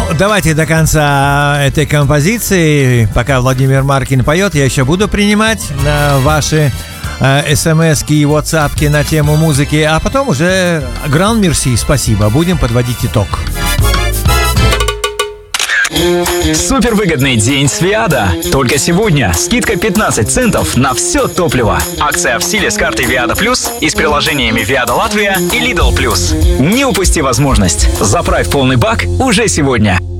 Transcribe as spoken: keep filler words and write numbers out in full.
давайте до конца этой композиции, пока Владимир Маркин поет, я еще буду принимать э, ваши э, смс-ки и ватсапки на тему музыки, а потом уже Гран Мерси, спасибо, будем подводить итог. Супервыгодный день с Виада. Только сегодня скидка пятнадцать центов на все топливо. Акция в силе с картой Виада Плюс и с приложениями Виада Латвия и Lidl Плюс. Не упусти возможность. Заправь полный бак уже сегодня.